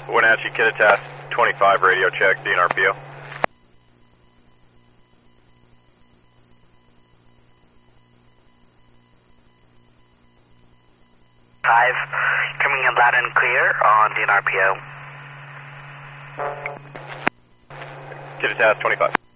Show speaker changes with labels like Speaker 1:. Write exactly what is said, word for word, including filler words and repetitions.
Speaker 1: Wenatchee, Kittitas, twenty-five, radio check, D N R P O.
Speaker 2: Five, coming in loud and clear on D N R P O.
Speaker 1: Kittitas, twenty-five.